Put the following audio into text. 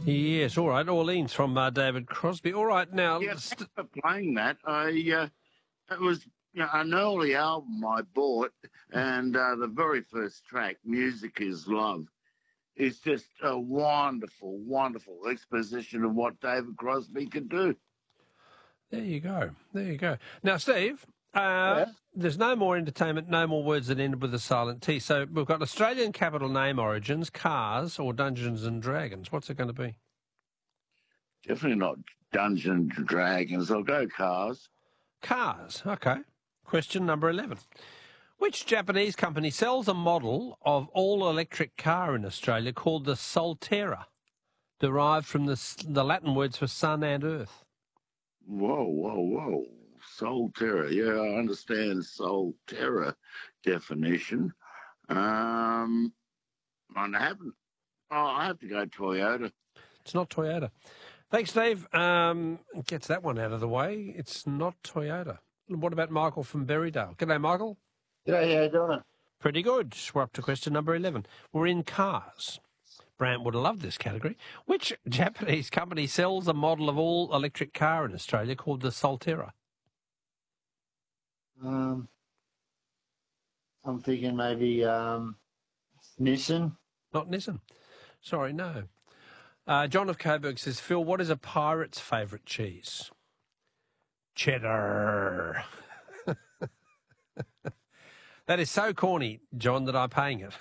Yes, all right. Orleans from David Crosby. All right, now... Yeah, thanks for playing that. It was an early album I bought, and the very first track, Music is Love, is just a wonderful, wonderful exposition of what David Crosby could do. There you go. There you go. Now, Steve, Yeah. there's no more entertainment, no more words that end with a silent T. So we've got Australian capital name origins, Cars, or Dungeons and Dragons. What's it going to be? Definitely not Dungeons and Dragons. I'll go Cars. Cars. Okay. Question number 11. Which Japanese company sells a model of all-electric car in Australia called the Solterra, derived from the Latin words for sun and earth? Whoa. Solterra. Yeah, I understand Solterra definition. I haven't. Oh, I have to go Toyota. It's not Toyota. Thanks, Steve. Gets that one out of the way. It's not Toyota. What about Michael from Berrydale? G'day, Michael. G'day, how you doing? Pretty good. We're up to question number 11. We're in cars. Brant would have loved this category. Which Japanese company sells a model of all-electric car in Australia called the Solterra? I'm thinking maybe Nissan. Not Nissan. Sorry, no. John of Coburg says, Phil, what is a pirate's favourite cheese? Cheddar. That is so corny, John, that I'm paying it.